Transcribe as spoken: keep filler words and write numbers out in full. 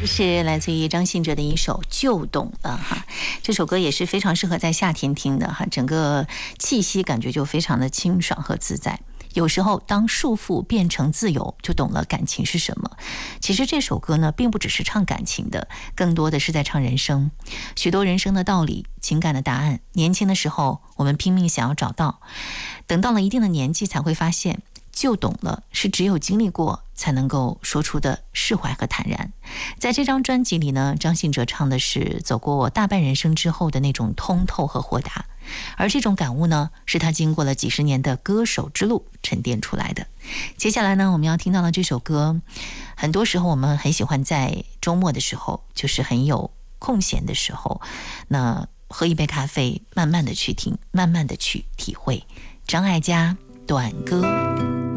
是来自于张信哲的一首《就懂了》哈，这首歌也是非常适合在夏天听的哈，整个气息感觉就非常的清爽和自在。有时候当束缚变成自由，就懂了感情是什么。其实这首歌呢，并不只是唱感情的，更多的是在唱人生。许多人生的道理，情感的答案，年轻的时候我们拼命想要找到，等到了一定的年纪才会发现，就懂了是只有经历过才能够说出的释怀和坦然。在这张专辑里呢，张信哲唱的是走过大半人生之后的那种通透和豁达，而这种感悟呢，是他经过了几十年的歌手之路沉淀出来的。接下来呢，我们要听到的这首歌，很多时候我们很喜欢在周末的时候，就是很有空闲的时候，那喝一杯咖啡，慢慢的去听，慢慢的去体会。张艾嘉短歌。